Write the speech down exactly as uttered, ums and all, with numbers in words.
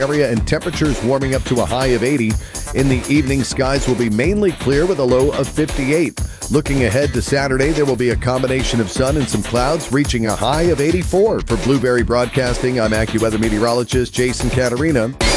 area and temperatures warming up to a high of eighty. In the evening, skies will be mainly clear with a low of fifty-eight. Looking ahead to Saturday, there will be a combination of sun and some clouds, reaching a high of eighty-four. For Blueberry Broadcasting, I'm AccuWeather meteorologist Jason Caterina.